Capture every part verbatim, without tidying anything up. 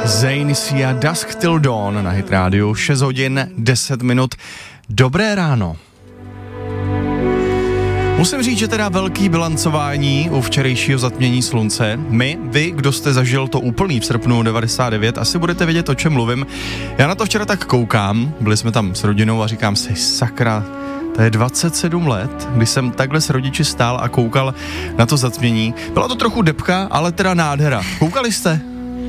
Zayn Sia Dusk Till Dawn na Hit Radio, šest hodin deset minut. Dobré ráno. Musím říct, že teda velký bilancování u včerejšího zatmění slunce. My, vy, kdo jste zažil to úplný v srpnu devadesát devět, asi budete vědět, o čem mluvím. Já na to včera tak koukám, byli jsme tam s rodinou a říkám si, sakra, to je dvacet sedm let, kdy jsem takhle s rodiči stál a koukal na to zatmění. Byla to trochu depka, ale teda nádhera. Koukali jste?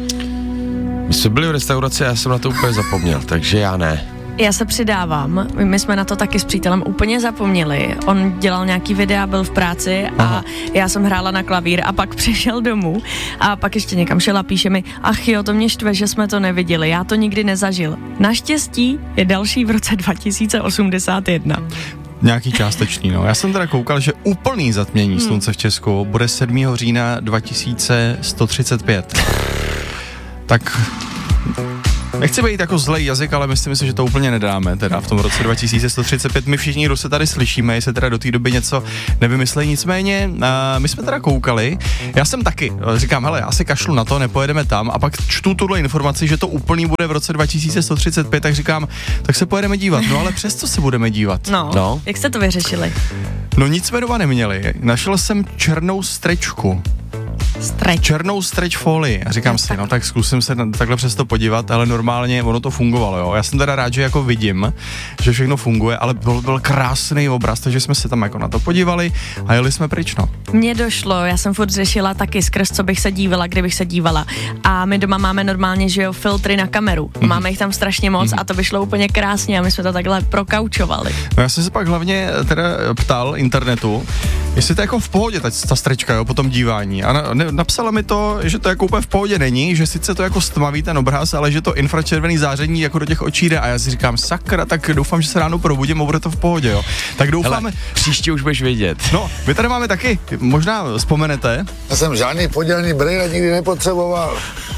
My jsme byli v restauraci a já jsem na to úplně zapomněl, takže já ne. Já se přidávám, my jsme na to taky s přítelem úplně zapomněli. On dělal nějaký videa, byl v práci a Aha. já jsem hrála na klavír a pak přišel domů a pak ještě někam šel a píše mi, ach jo, to mě štve, že jsme to neviděli, já to nikdy nezažil. Naštěstí je další v roce dva tisíce osmdesát jedna. Nějaký částečný, no. Já jsem teda koukal, že úplný zatmění hmm. slunce v Česku bude sedmého října dva tisíce sto třicet pět. Tak... Nechci být jako zlej jazyk, ale myslím si, že to úplně nedáme, teda v tom roce dva tisíce sto třicet pět. My všichni, kdo se tady slyšíme, jestli teda do té doby něco nevymyslejí. Nicméně, uh, my jsme teda koukali, já jsem taky, říkám, hele, asi kašlu na to, nepojedeme tam, a pak čtu tuhle informaci, že to úplný bude v roce dva tisíce sto třicet pět, tak říkám, tak se pojedeme dívat. No ale přesto se budeme dívat. No, no. Jak jste to vyřešili? No nic jsme doma neměli, našel jsem černou strečku. Stretch. Černou stretch folii. A říkám no, si, tak. no tak zkusím se takhle přes to podívat, ale normálně ono to fungovalo, jo. Já jsem teda rád, že jako vidím, že všechno funguje, ale byl, byl krásný obraz, takže jsme se tam jako na to podívali a jeli jsme pryč, no. Mně došlo, já jsem furt řešila taky skrz, co bych se dívala, kdybych se dívala. A my doma máme normálně, že jo, filtry na kameru. Mm. Máme jich tam strašně moc mm. a to by šlo úplně krásně a my jsme to takhle prokaučovali. No já jsem se pak hlavně teda ptal internetu, jestli to je jako v pohodě ta, ta strečka, jo, po tom dívání. A na, ne, napsala mi to, že to jako úplně v pohodě není, že sice to jako stmaví ten obraz, ale že to infračervený záření jako do těch očí jde a já si říkám, sakra, tak doufám, že se ráno probudím a bude to v pohodě, jo. Tak doufáme. Hele, příště už budeš vědět. No, my tady máme taky, možná vzpomenete. Já jsem žádný podělný brýle nikdy nepotřeboval.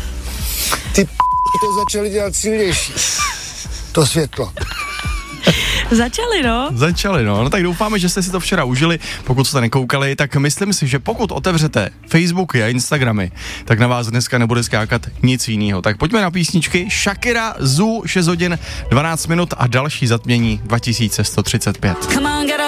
Ty p*** to začali dělat silnější. To světlo. Začali, no. Začali, no. No tak doufáme, že jste si to včera užili. Pokud jste nekoukali, tak myslím si, že pokud otevřete Facebooky a Instagramy, tak na vás dneska nebude skákat nic jiného. Tak pojďme na písničky. Shakira, Zoo, šest hodin dvanáct minut a další zatmění dva tisíce sto třicet pět.